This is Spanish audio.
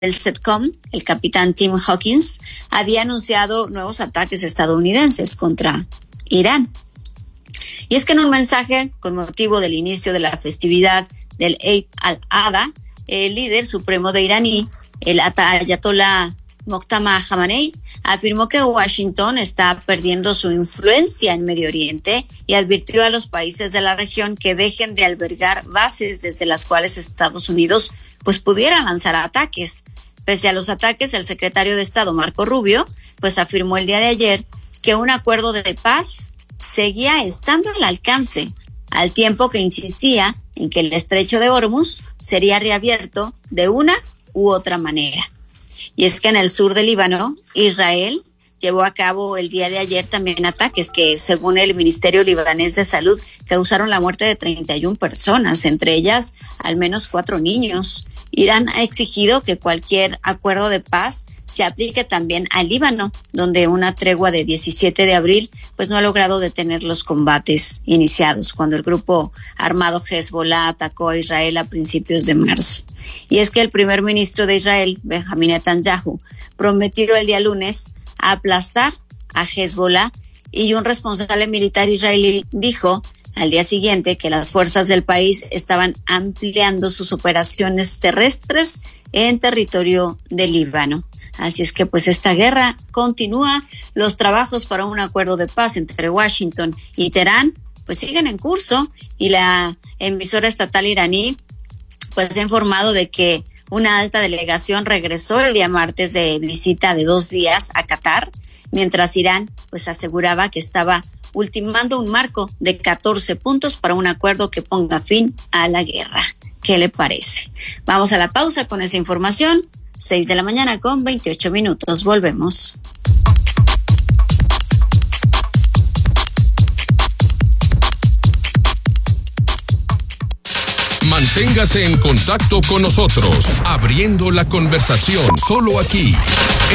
del CENTCOM, el capitán Tim Hawkins, había anunciado nuevos ataques estadounidenses contra Irán. Y es que en un mensaje con motivo del inicio de la festividad del Eid al-Adha, el líder supremo de iraní, el Ayatollah Mojtaba Khamenei, afirmó que Washington está perdiendo su influencia en Medio Oriente y advirtió a los países de la región que dejen de albergar bases desde las cuales Estados Unidos pudiera lanzar ataques. Pese a los ataques, el secretario de Estado Marco Rubio afirmó el día de ayer que un acuerdo de paz seguía estando al alcance, al tiempo que insistía en que el estrecho de Hormuz sería reabierto de una u otra manera. Y es que en el sur del Líbano, Israel llevó a cabo el día de ayer también ataques que, según el Ministerio Libanés de Salud, causaron la muerte de 31 personas, entre ellas al menos 4 niños. Irán ha exigido que cualquier acuerdo de paz se aplique también al Líbano, donde una tregua de 17 de abril no ha logrado detener los combates iniciados cuando el grupo armado Hezbollah atacó a Israel a principios de marzo. Y es que el primer ministro de Israel, Benjamín Netanyahu, prometió el día lunes aplastar a Hezbollah, y un responsable militar israelí dijo al día siguiente que las fuerzas del país estaban ampliando sus operaciones terrestres en territorio del Líbano. Así es que esta guerra continúa. Los trabajos para un acuerdo de paz entre Washington y Teherán siguen en curso, y la emisora estatal iraní ha informado de que una alta delegación regresó el día martes de visita de 2 días a Qatar, mientras Irán aseguraba que estaba ultimando un marco de 14 puntos para un acuerdo que ponga fin a la guerra. ¿Qué le parece? Vamos a la pausa con esa información. 6:28 a.m. Volvemos. Manténgase en contacto con nosotros, abriendo la conversación solo aquí